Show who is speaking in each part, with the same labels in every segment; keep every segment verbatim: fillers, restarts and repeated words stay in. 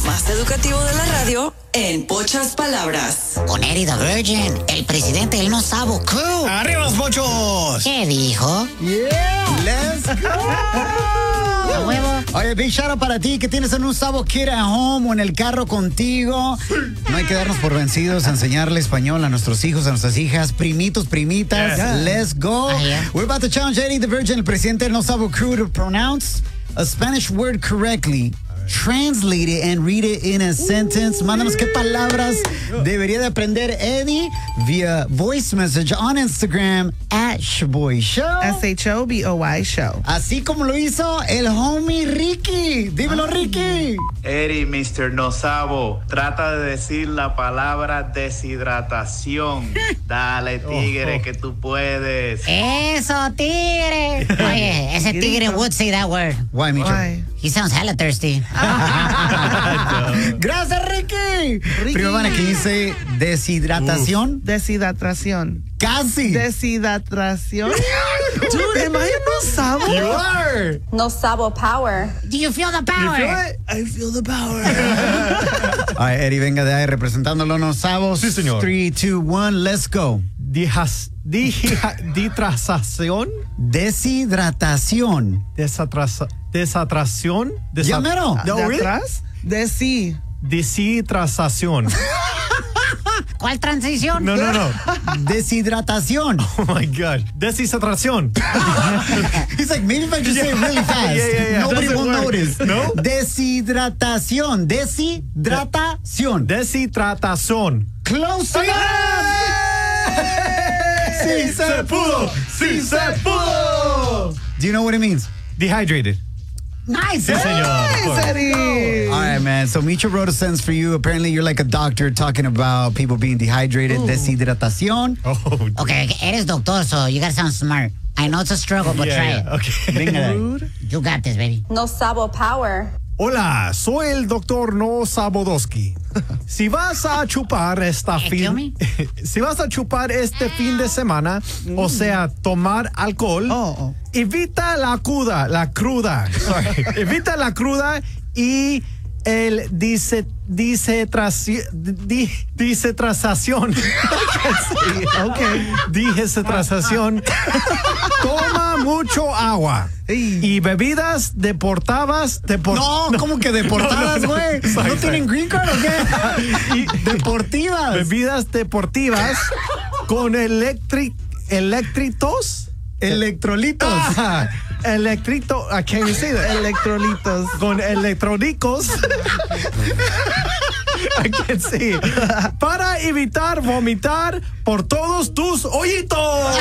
Speaker 1: más educativo de la radio en pocas palabras.
Speaker 2: Con Eddie the Virgin, el presidente del No Sabo Crew.
Speaker 3: ¡Arriba los pochos!
Speaker 2: ¿Qué dijo?
Speaker 3: ¡Yeah! ¡Let's go!
Speaker 2: ¿A huevo?
Speaker 3: Oye, big shout out para ti que tienes un Sabo Kid at home o en el carro contigo. No hay que darnos por vencidos, enseñarle español a nuestros hijos, a nuestras hijas, primitos, primitas.
Speaker 4: Yeah.
Speaker 3: Let's go.
Speaker 2: Ah, yeah.
Speaker 3: We're about to challenge Eddie the Virgin, el presidente del No Sabo Crew, to pronounce a Spanish word correctly. Translate it and read it in a sentence. Mándanos qué palabras debería de aprender Eddie via voice message on Instagram at Shaboy Show.
Speaker 4: S H O B O Y Show.
Speaker 3: Así como lo hizo el homie Ricky. Dímelo, Ricky.
Speaker 5: Eddie, mister No Sabo, trata de decir la palabra deshidratación. Dale, tigre,
Speaker 4: Oh, oh.
Speaker 5: que tú puedes.
Speaker 2: Eso, tigre. Oye, ese tigre would say that word.
Speaker 3: Why, Micho?
Speaker 4: Why?
Speaker 2: He sounds hella thirsty.
Speaker 3: Gracias, Ricky.
Speaker 4: Ricky.
Speaker 3: Primero van a que dice deshidratación.
Speaker 4: Deshidratación.
Speaker 3: Casi.
Speaker 4: Deshidratación. Dude, am I a No Sabo?
Speaker 3: You are.
Speaker 6: No Sabo Power.
Speaker 2: Do you feel the power?
Speaker 4: I feel the power.
Speaker 3: Ay, Eddie, venga de ahí representándolo, No Sabos.
Speaker 7: Sí, señor.
Speaker 3: three, two, one, let's go.
Speaker 7: Dijas, dija, ditrasación,
Speaker 3: Deshidratación.
Speaker 7: desatrasa, desatración, desa-
Speaker 3: Ya mero.
Speaker 7: No,
Speaker 4: ¿De
Speaker 7: really?
Speaker 4: atrás? De sí.
Speaker 7: Deshidratación.
Speaker 2: ¿Cuál transición?
Speaker 7: No, no, no.
Speaker 3: Deshidratación.
Speaker 7: Oh my God. Deshidratación.
Speaker 3: He's like, maybe if I just say it really fast,
Speaker 7: Yeah, yeah, yeah.
Speaker 3: nobody
Speaker 7: Doesn't
Speaker 3: will
Speaker 7: work.
Speaker 3: notice.
Speaker 7: No?
Speaker 3: Deshidratación. Deshidratación.
Speaker 7: Deshidratación.
Speaker 3: Close enough. Sí se pudo.
Speaker 7: Sí se pudo.
Speaker 3: Do you know what it means?
Speaker 7: Dehydrated.
Speaker 3: Nice.
Speaker 7: Sí, señor. Of
Speaker 4: Nice,
Speaker 7: course.
Speaker 4: Eddie.
Speaker 3: All right, man. So Micho wrote a sentence for you. Apparently, you're like a doctor talking about people being dehydrated. Deshidratación.
Speaker 7: Oh,
Speaker 2: Okay, okay, eres doctor, so you gotta sound smart. I know it's a struggle, but
Speaker 7: yeah,
Speaker 2: try
Speaker 7: yeah.
Speaker 2: it.
Speaker 7: Okay.
Speaker 3: Venga de ahí.
Speaker 4: Rude.
Speaker 2: You got this, baby.
Speaker 6: No Sabo Power.
Speaker 7: Hola, soy el doctor No Sabodowski. Si vas a chupar esta
Speaker 2: Excuse me?
Speaker 7: fin, si vas a chupar este fin de semana, o sea, tomar alcohol,
Speaker 4: Oh, oh.
Speaker 7: evita la cruda, la cruda, sorry, evita la cruda y el dice, disetraci- di, disetrasación.
Speaker 4: Ok.
Speaker 7: Disetrasación. Toma mucho agua.
Speaker 4: Ey.
Speaker 7: Y bebidas deportadas. Depor-
Speaker 3: No, ¿cómo que deportadas, güey? ¿No,
Speaker 7: Sorry,
Speaker 3: tienen
Speaker 7: sorry.
Speaker 3: green card o qué?
Speaker 7: Y
Speaker 3: Deportivas.
Speaker 7: bebidas deportivas con electric, electritos.
Speaker 3: Electrolitos.
Speaker 7: Ah, electrito. I can't even say that.
Speaker 4: Electrolitos.
Speaker 7: Con electrónicos. I can't say it. Para evitar vomitar por todos tus hoyitos.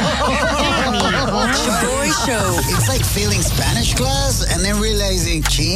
Speaker 1: Shaboy Show.
Speaker 8: It's like failing Spanish class and then realizing,